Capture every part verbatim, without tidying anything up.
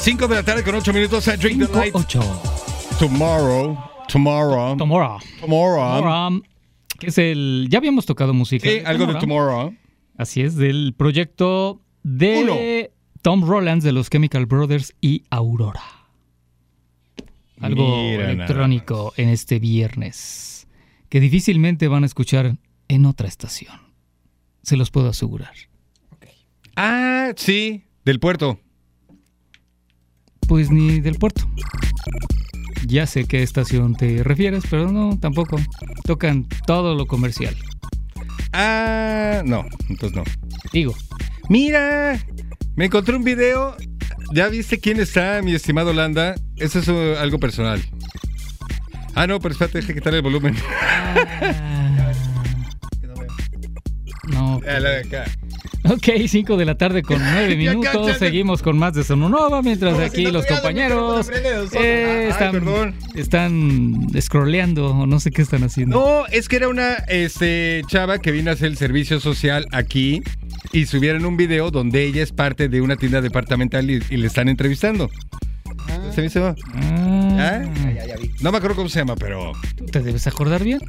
cinco de la tarde con ocho minutos a Drink the Light. ocho. Tomorrow, tomorrow, Tomorrow. tomorrow. Tomorrow. Que es el... Ya habíamos tocado música. Sí, algo de Tomorrow. Así es, del proyecto de Uno. Tom Rollins de los Chemical Brothers y Aurora. Algo Mira electrónico en este viernes que difícilmente van a escuchar en otra estación. Se los puedo asegurar. Ah, sí, del puerto. Pues ni del puerto. Ya sé qué estación te refieres, pero no, tampoco. Tocan todo lo comercial. Ah, no, entonces no. Digo. Mira, me encontré un video. ¿Ya viste quién está, mi estimado Landa? Eso es uh, algo personal. Ah, no, pero espérate, deja quitarle el volumen. Ah, no. Ah, la de acá. Ok, cinco de la tarde con nueve Ya, minutos. cállate. Seguimos con más de Sononova, mientras Como aquí si no los tuviera compañeros el micrófono enfrente de nosotros. eh, Ay, están, perdón. están scrolleando o no sé qué están haciendo. No, es que era una este, chava que vino a hacer el servicio social aquí y subieron un video donde ella es parte de una tienda departamental y, y le están entrevistando. ¿Se me hizo? Ah, ¿Ah? No me acuerdo cómo se llama, pero... ¿Tú te debes acordar bien?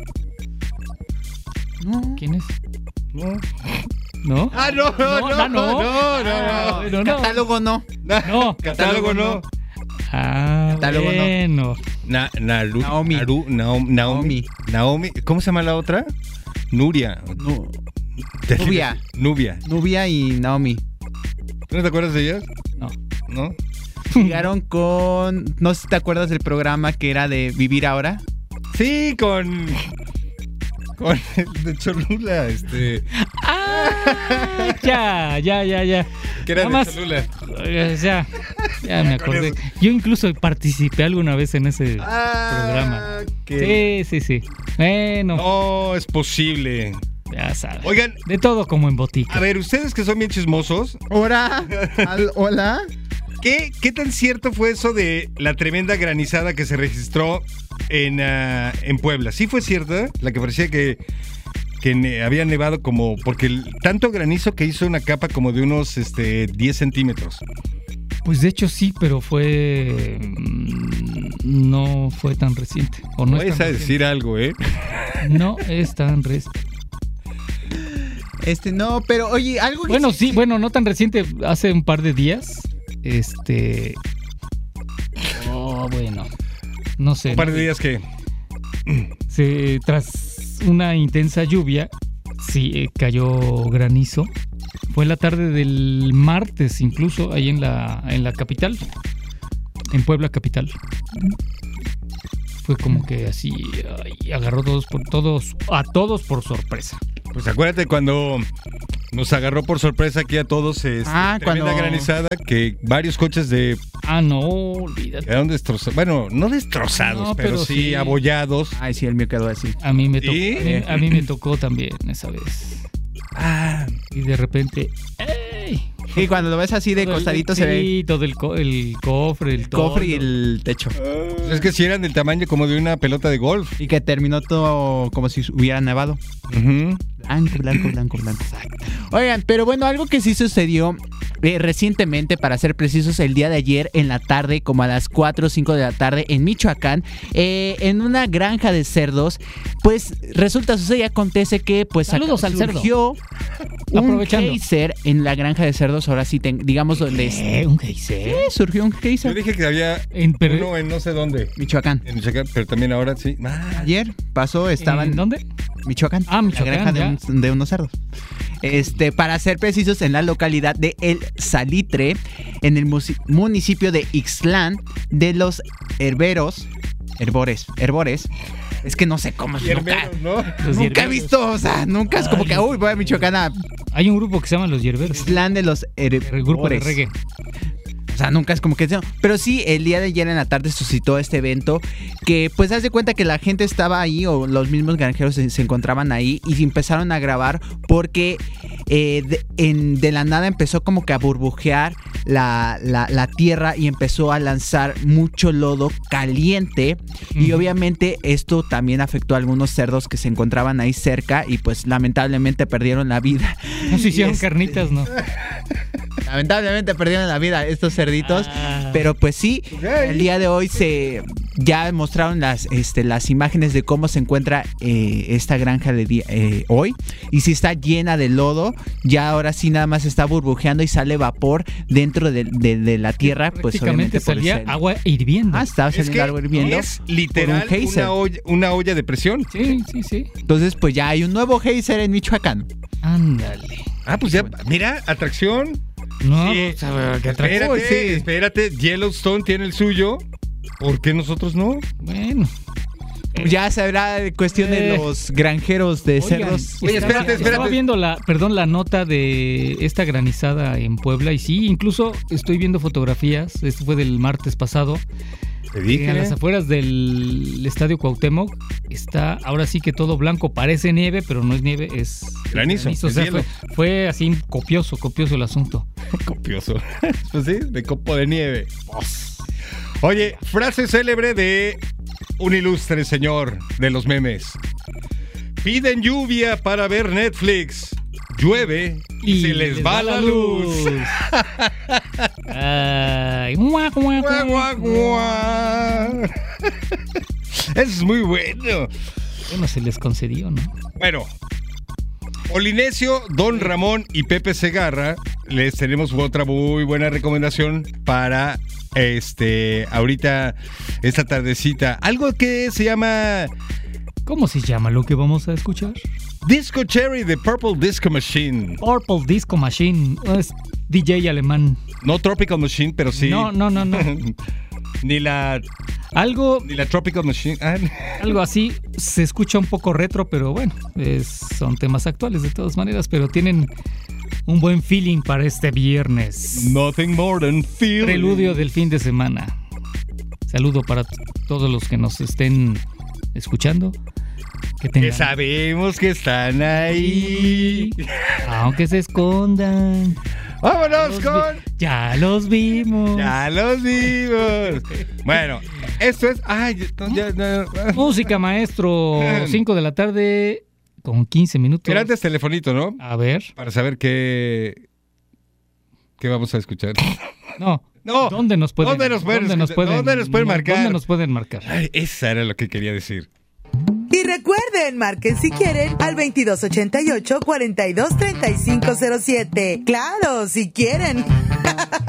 No. ¿Quién es? No. ¿No? Ah, no, no, no, no, no, no, Ah, bueno, no. Catálogo no. No. Catálogo no. Ah, Catálogo no. bueno. Na, Naru- Naomi. Naru- Naomi. Naomi. Naomi. ¿Cómo se llama la otra? Nuria. No. Nubia. Nubia. Nubia y Naomi. ¿Tú no te acuerdas de ellas? No. ¿No? Llegaron con... No sé si te acuerdas del programa que era de Vivir Ahora. Sí, con... Con el de Cholula, este... Ah, ya, ya, ya, ya. Que era Nada de más- Cholula. Eh, Ya, ya me Con acordé. eso. Yo incluso participé alguna vez en ese Ah, programa. que- Sí, sí, sí. Bueno, No, es posible. ya sabes. Oigan, De todo como en botica. a ver, ustedes que son bien chismosos, Hola. Al- Hola. ¿qué, ¿qué tan cierto fue eso de la tremenda granizada que se registró en, ah, en Puebla? ¿Sí fue cierta? La que parecía que, que ne- había nevado como... Porque el, tanto granizo que hizo una capa como de unos este, diez centímetros. Pues de hecho sí, pero fue... mm, No fue tan reciente. O no No es vayas tan a decir algo, ¿eh? reciente. No es tan reciente. Este, no, pero oye, algo que... Bueno, sí, bueno, no tan reciente. Hace un par de días. Este... Oh, bueno. No sé. Un par ¿no? de días que... Se, tras una intensa lluvia, sí, eh, cayó granizo. Fue la tarde del martes, incluso, ahí en la, en la capital, en Puebla capital. Fue como que así, ay, agarró todos por todos, a todos por sorpresa. Pues acuérdate cuando nos agarró por sorpresa aquí a todos este, Ah, tremenda cuando- granizada que varios coches de Ah, no, olvídate. quedaron destrozados. Bueno, no destrozados, No, pero, pero sí, sí. abollados. Ay, sí, el mío quedó así. A mí me tocó, ¿Sí? a mí, a mí me tocó también esa vez. Ah, Y de repente, ¡ey! Y cuando lo ves así de Todo el- costadito se ve sí, todo el, co- el cofre, el, el cofre y toldo. el techo. pues es que si eran del tamaño como de una pelota de golf. Y que terminó todo como si hubiera nevado. Ujú. Blanco, blanco, blanco, blanco. Oigan, pero bueno, algo que sí sucedió eh, recientemente, para ser precisos, el día de ayer en la tarde, como a las cuatro o cinco de la tarde, en Michoacán, eh, en una granja de cerdos, pues resulta, sucede y acontece que pues Saludos acá al cerdo. surgió un Aprovechando. geyser en la granja de cerdos, ahora sí, ten- digamos, donde es- ¿Qué? ¿Un geyser? Sí, surgió un Yo geyser. dije que había En, pero- uno en no sé dónde. Michoacán. En Michoacán, pero también ahora sí. Ah, Ayer pasó, estaban ¿En dónde? Michoacán. Ah, Michoacán, La granja de, ya. un- de unos cerdos. Este, para ser precisos, en la localidad de El Salitre, en el musi- municipio de Ixtlán, de los herberos, herbores, herbores. Es que no sé cómo. y Nunca, hermeros, ¿no? Los nunca he hierberos. visto, o sea, nunca es como Ay, que, uy, voy a Michoacán a Hay un grupo que se llama Los Hierberos. Ixtlán de los El grupo de herbores. reggae. O sea, nunca es como que... Pero sí, el día de ayer en la tarde suscitó este evento que, pues, haz de cuenta que la gente estaba ahí o los mismos granjeros se, se encontraban ahí y empezaron a grabar porque eh, de, en- de la nada empezó como que a burbujear la, la- la tierra y empezó a lanzar mucho lodo caliente y Ujú. obviamente esto también afectó a algunos cerdos que se encontraban ahí cerca y pues lamentablemente perdieron la vida. No se hicieron Y este- carnitas, ¿no? Lamentablemente perdieron la vida estos cerditos, Ah. pero pues sí, Okay. el día de hoy se ya mostraron las este las imágenes de cómo se encuentra eh, esta granja de día, eh, hoy, y sí está llena de lodo. Ya ahora sí nada más está burbujeando y sale vapor dentro de, de, de la tierra, pues Prácticamente obviamente por salía el- agua hirviendo. Ah, estaba Es saliendo que algo hirviendo. es por un literal geyser. una olla, una olla de presión. Sí, sí, sí. Entonces, pues ya hay un nuevo geyser en Michoacán. Ándale. Ah, pues ya, mira, atracción. No, Sí. pues, a ver, ¿qué atracó? Espérate, Sí. espérate. Yellowstone tiene el suyo. ¿Por qué nosotros no? Bueno. Ya se habrá cuestión de Eh. los granjeros de Oigan, cerdos. Oye, estaba- espérate, espérate. Estaba viendo la, perdón, la nota de esta granizada en Puebla y sí, incluso estoy viendo fotografías. Esto fue del martes pasado. Te Eh, dije. a las afueras del Estadio Cuauhtémoc está ahora sí que todo blanco, parece nieve, pero no es nieve, es Granizo, O es sea, hielo. fue, fue así copioso, copioso el asunto. Copioso. Pues sí, de copo de nieve. Oye, frase célebre de un ilustre señor de los memes. Piden lluvia para ver Netflix. Llueve y, se les, va la luz. Ay, guau, guau, Guau, guau, guau. guau. Eso es muy bueno. Bueno, se les concedió, ¿no? Bueno, Polinesio, Don Ramón y Pepe Segarra, les tenemos otra muy buena recomendación para este ahorita, esta tardecita. Algo que se llama ¿Cómo se llama lo que vamos a escuchar? Disco Cherry de Purple Disco Machine. Purple Disco Machine. Es D J alemán. No Tropical Machine, pero sí. No, no, no, no. ni la Algo, ni la Tropical Machine. Ah, algo así. Se escucha un poco retro, pero bueno, es- son temas actuales de todas maneras, pero tienen un buen feeling para este viernes. Nothing more than feeling. Preludio del fin de semana. Saludo para t- todos los que nos estén escuchando. Que Que tengan. sabemos que están ahí. Aunque se escondan. Vámonos Los vi- con. Ya los vimos. Ya los vimos. Bueno, esto es. Ay, ya, ya, ya. Música, maestro. cinco de la tarde con quince minutos. Pero antes telefonito, ¿no? A ver. Para saber qué. ¿Qué vamos a escuchar? No. No. ¿Dónde nos pueden, ¿Dónde nos pueden escuchar? ¿Dónde nos pueden marcar? ¿Dónde nos pueden marcar? Ay, esa era lo que quería decir. Y recuerden, marquen si quieren al veintidós ochenta y ocho, cuarenta y dos, treinta y cinco cero siete. Claro, si quieren.